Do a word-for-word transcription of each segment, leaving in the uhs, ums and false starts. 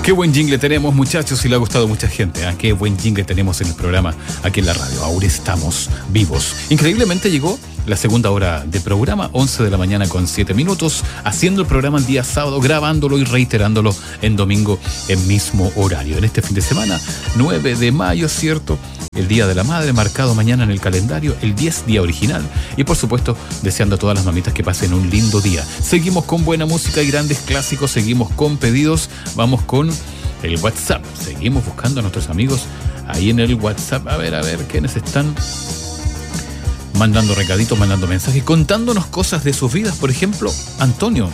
Qué buen jingle tenemos, muchachos, y le ha gustado a mucha gente. ¿eh? Qué buen jingle tenemos en el programa, aquí en la radio. Ahora estamos vivos. Increíblemente llegó la segunda hora de programa, once de la mañana con siete minutos, haciendo el programa el día sábado, grabándolo y reiterándolo en domingo en mismo horario. En este fin de semana, nueve de mayo, ¿cierto? El Día de la Madre, marcado mañana en el calendario, el diez, día original. Y por supuesto, deseando a todas las mamitas que pasen un lindo día. Seguimos con buena música y grandes clásicos, seguimos con pedidos. Vamos con el WhatsApp. Seguimos buscando a nuestros amigos ahí en el WhatsApp. A ver, a ver, ¿quiénes están mandando recaditos, mandando mensajes, contándonos cosas de sus vidas? Por ejemplo, Antonio.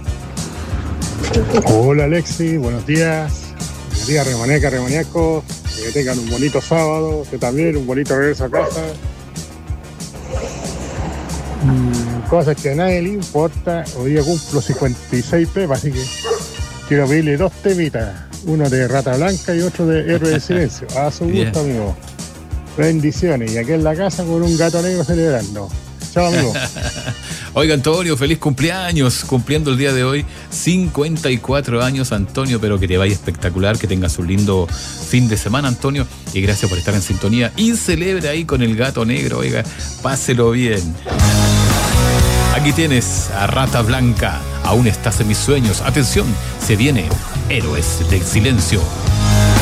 Hola, Alexi, buenos días. Buenos días, Remaneca, Remaneco. Que tengan un bonito sábado, que también un bonito regreso a casa. Mm, cosas que a nadie le importa. Hoy día cumplo cincuenta y seis pepas, así que quiero pedirle dos temitas. Uno de Rata Blanca y otro de Héroe del Silencio. A su gusto, yeah. Amigo. Bendiciones. Y aquí en la casa con un gato negro celebrando. Chao, amigo. Oiga, Antonio, feliz cumpleaños, cumpliendo el día de hoy cincuenta y cuatro años, Antonio, pero que te vaya espectacular, que tengas un lindo fin de semana, Antonio, y gracias por estar en sintonía y celebre ahí con el gato negro, oiga, páselo bien. Aquí tienes a Rata Blanca, aún estás en mis sueños, atención, se viene Héroes del Silencio.